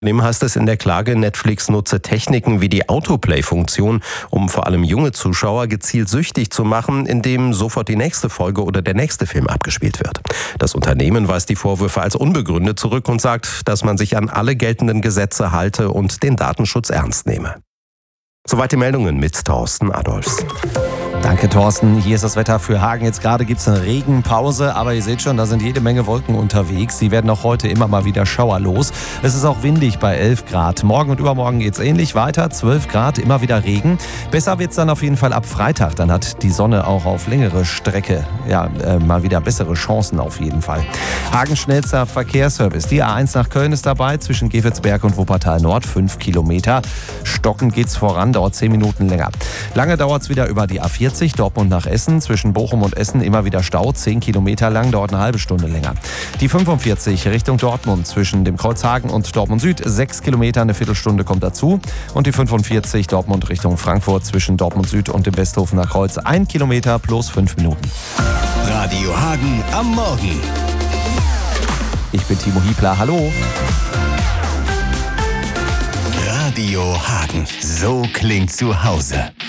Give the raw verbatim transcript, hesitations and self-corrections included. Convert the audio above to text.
Dem heißt es in der Klage, Netflix nutze Techniken wie die Autoplay-Funktion, um vor allem junge Zuschauer gezielt süchtig zu machen, indem sofort die nächste Folge oder der nächste Film abgespielt wird. Das Unternehmen weist die Vorwürfe als unbegründet zurück und sagt, dass man sich an alle geltenden Gesetze halte und den Datenschutz ernst nehme. Soweit die Meldungen mit Thorsten Adolfs. Danke, Thorsten. Hier ist das Wetter für Hagen. Jetzt gerade gibt es eine Regenpause, aber ihr seht schon, da sind jede Menge Wolken unterwegs. Die werden auch heute immer mal wieder schauerlos. Es ist auch windig bei elf Grad. Morgen und übermorgen geht es ähnlich weiter. zwölf Grad, immer wieder Regen. Besser wird es dann auf jeden Fall ab Freitag. Dann hat die Sonne auch auf längere Strecke ja, äh, mal wieder bessere Chancen auf jeden Fall. Hagen schnellster Verkehrsservice. Die A eins nach Köln ist dabei, zwischen Gevelsberg und Wuppertal Nord, fünf Kilometer. Stockend geht's voran, dauert zehn Minuten länger. Lange dauert es wieder über die A vierzig. Dortmund nach Essen, zwischen Bochum und Essen immer wieder Stau, zehn Kilometer lang, dauert eine halbe Stunde länger. Die fünfundvierzig Richtung Dortmund, zwischen dem Kreuzhagen und Dortmund Süd, sechs Kilometer, eine Viertelstunde kommt dazu. Und die fünfundvierzig Dortmund Richtung Frankfurt, zwischen Dortmund Süd und dem Westhofener Kreuz, ein Kilometer plus fünf Minuten. Radio Hagen am Morgen. Ich bin Timo Hiebler, hallo. Radio Hagen, so klingt zu Hause.